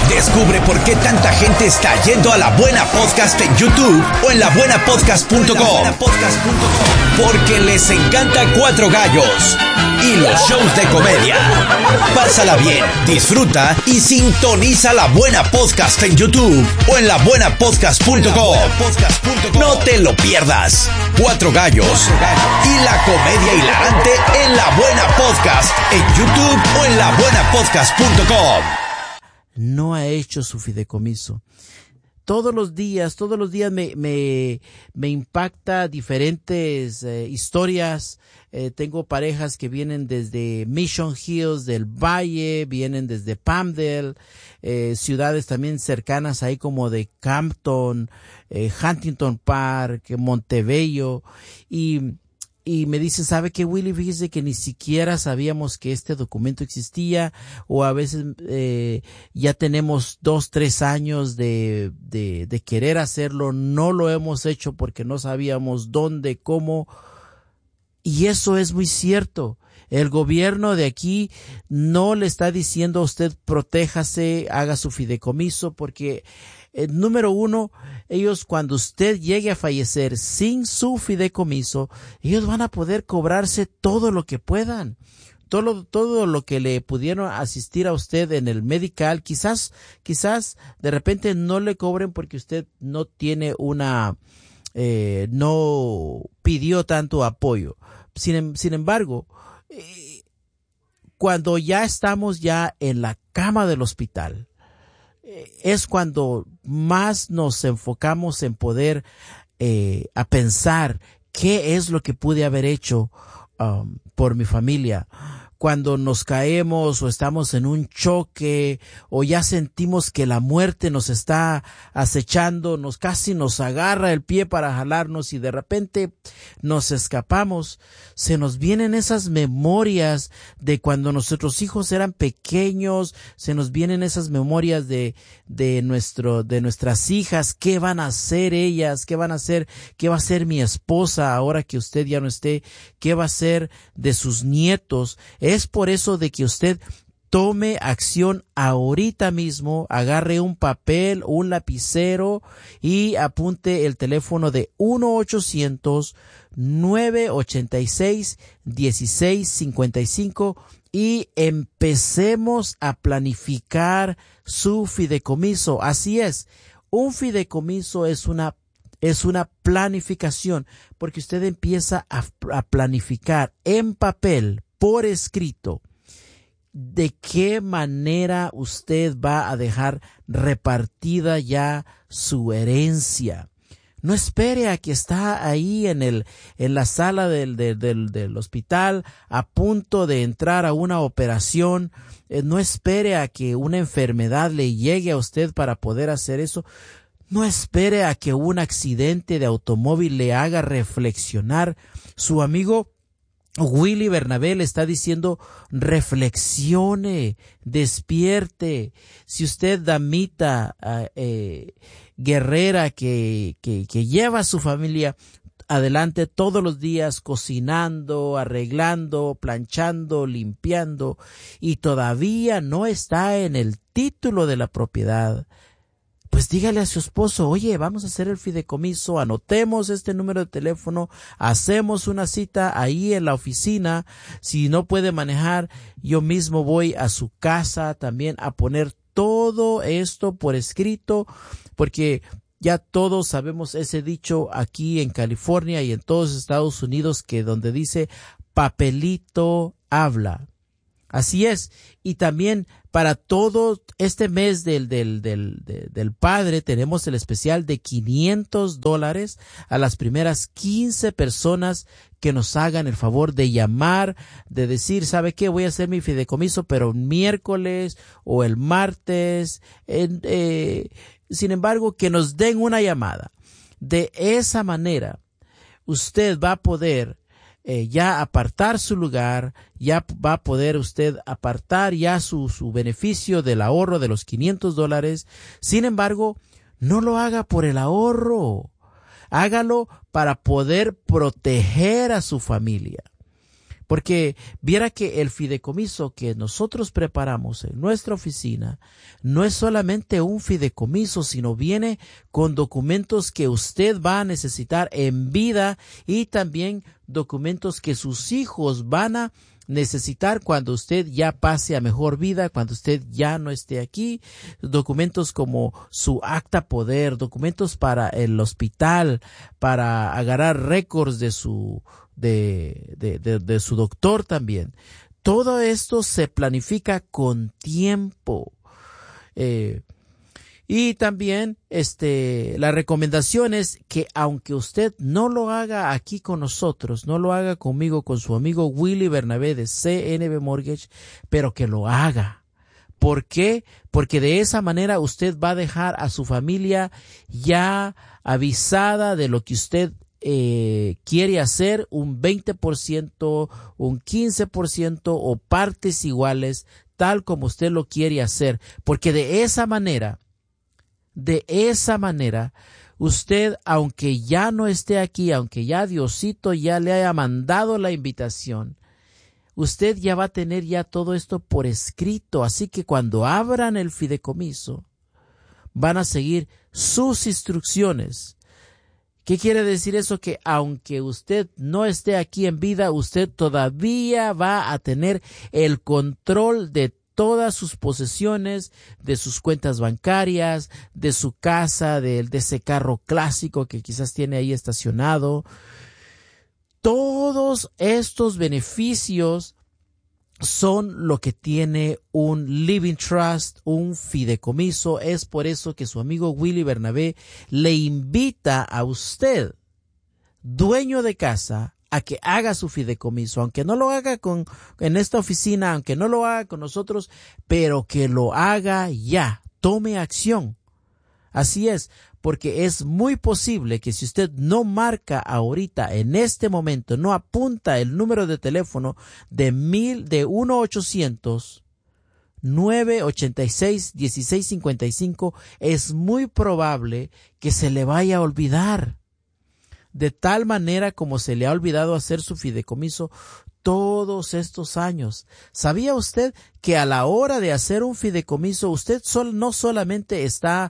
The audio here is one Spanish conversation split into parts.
Descubre por qué tanta gente está yendo a La Buena Podcast en YouTube o en labuenapodcast.com. Porque les encanta Cuatro Gallos y los shows de comedia. Pásala bien, disfruta y sintoniza La Buena Podcast en YouTube o en labuenapodcast.com. No te lo pierdas. Cuatro Gallos y la comedia hilarante en La Buena Podcast en YouTube o en labuenapodcast.com. No ha hecho su fideicomiso. Todos los días me impacta diferentes historias. Tengo parejas que vienen desde Mission Hills del Valle, vienen desde Palmdale, ciudades también cercanas ahí como de Campton, Huntington Park, Montebello, y me dicen, ¿sabe qué, Willy? Fíjese que ni siquiera sabíamos que este documento existía, o a veces ya tenemos 2-3 años de querer hacerlo, no lo hemos hecho porque no sabíamos dónde, cómo, y eso es muy cierto. El gobierno de aquí no le está diciendo a usted protéjase, haga su fideicomiso, porque número uno, ellos cuando usted llegue a fallecer sin su fideicomiso, ellos van a poder cobrarse todo lo que puedan. Todo lo que le pudieron asistir a usted en el medical, quizás de repente no le cobren porque usted no tiene no pidió tanto apoyo. Sin embargo, cuando ya estamos ya en la cama del hospital, es cuando más nos enfocamos en poder a pensar qué es lo que pude haber hecho por mi familia. Cuando nos caemos o estamos en un choque o ya sentimos que la muerte nos está acechando, casi nos agarra el pie para jalarnos y de repente nos escapamos, se nos vienen esas memorias de cuando nuestros hijos eran pequeños, se nos vienen esas memorias de nuestras hijas, qué van a hacer ellas, qué va a hacer mi esposa ahora que usted ya no esté, qué va a hacer de sus nietos. Es por eso de que usted tome acción ahorita mismo, agarre un papel, un lapicero y apunte el teléfono de 1-800-986-1655 y empecemos a planificar su fideicomiso. Así es, un fideicomiso es una planificación, porque usted empieza a planificar en papel, por escrito, de qué manera usted va a dejar repartida ya su herencia. No espere a que está ahí en la sala del hospital a punto de entrar a una operación. No espere a que una enfermedad le llegue a usted para poder hacer eso. No espere a que un accidente de automóvil le haga reflexionar. Su amigo Willy Bernabé le está diciendo, reflexione, despierte. Si usted, damita guerrera que lleva a su familia adelante todos los días cocinando, arreglando, planchando, limpiando, y todavía no está en el título de la propiedad, pues dígale a su esposo, oye, vamos a hacer el fideicomiso, anotemos este número de teléfono, hacemos una cita ahí en la oficina. Si no puede manejar, yo mismo voy a su casa también a poner todo esto por escrito, porque ya todos sabemos ese dicho aquí en California y en todos Estados Unidos, que donde dice papelito habla. Así es. Y también para todo este mes del padre tenemos el especial de $500 a las primeras 15 personas que nos hagan el favor de llamar, de decir, ¿sabe qué? Voy a hacer mi fideicomiso, pero miércoles o el martes. Sin embargo, que nos den una llamada. De esa manera, usted va a poder ya apartar su lugar, ya va a poder usted apartar ya su beneficio del ahorro de los $500. Sin embargo, no lo haga por el ahorro, hágalo para poder proteger a su familia. Porque viera que el fideicomiso que nosotros preparamos en nuestra oficina no es solamente un fideicomiso, sino viene con documentos que usted va a necesitar en vida y también documentos que sus hijos van a necesitar cuando usted ya pase a mejor vida, cuando usted ya no esté aquí. Documentos como su acta poder, documentos para el hospital, para agarrar récords de su doctor también. Todo esto se planifica con tiempo. Y también la recomendación es que aunque usted no lo haga aquí con nosotros, no lo haga conmigo, con su amigo Willy Bernabé de CNB Mortgage, pero que lo haga. ¿Por qué? Porque de esa manera usted va a dejar a su familia ya avisada de lo que usted quiere hacer, un 20%, un 15% o partes iguales, tal como usted lo quiere hacer. Porque de esa manera, usted, aunque ya no esté aquí, aunque ya Diosito ya le haya mandado la invitación, usted ya va a tener ya todo esto por escrito. Así que cuando abran el fideicomiso, van a seguir sus instrucciones. ¿Qué quiere decir eso? Que aunque usted no esté aquí en vida, usted todavía va a tener el control de todas sus posesiones, de sus cuentas bancarias, de su casa, de ese carro clásico que quizás tiene ahí estacionado. Todos estos beneficios son lo que tiene un living trust, un fideicomiso. Es por eso que su amigo Willy Bernabé le invita a usted, dueño de casa, a que haga su fideicomiso, aunque no lo haga en esta oficina, aunque no lo haga con nosotros, pero que lo haga ya, tome acción. Así es, porque es muy posible que si usted no marca ahorita, en este momento, no apunta el número de teléfono de 1-800-986-1655, es muy probable que se le vaya a olvidar. De tal manera como se le ha olvidado hacer su fideicomiso todos estos años. ¿Sabía usted que a la hora de hacer un fideicomiso usted no solamente está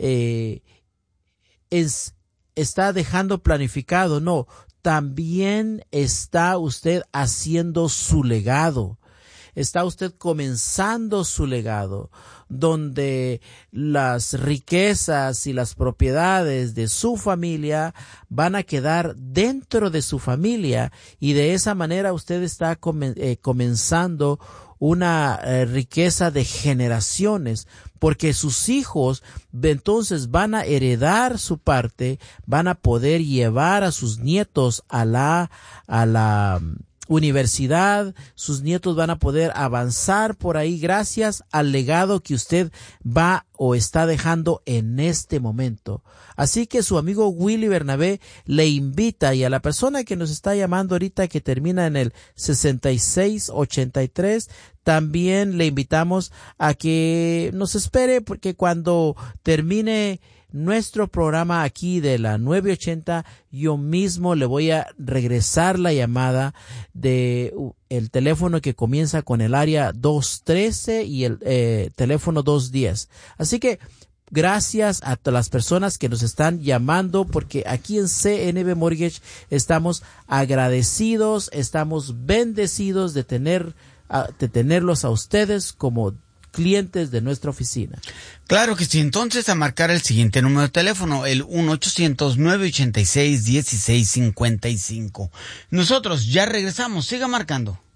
dejando planificado, no, también está usted haciendo su legado? Está usted comenzando su legado, donde las riquezas y las propiedades de su familia van a quedar dentro de su familia, y de esa manera usted está comenzando una riqueza de generaciones, porque sus hijos entonces van a heredar su parte, van a poder llevar a sus nietos a la universidad, sus nietos van a poder avanzar por ahí gracias al legado que usted va o está dejando en este momento. Así que su amigo Willy Bernabé le invita, y a la persona que nos está llamando ahorita que termina en el 6683, también le invitamos a que nos espere, porque cuando termine nuestro programa aquí de la 980, yo mismo le voy a regresar la llamada de el teléfono que comienza con el área 213 y el teléfono 210. Así que gracias a todas las personas que nos están llamando, porque aquí en CNB Mortgage estamos agradecidos, estamos bendecidos de tenerlos a ustedes como clientes de nuestra oficina. Claro que sí. Entonces, a marcar el siguiente número de teléfono, el 1-800-986-1655. Nosotros ya regresamos. Siga marcando.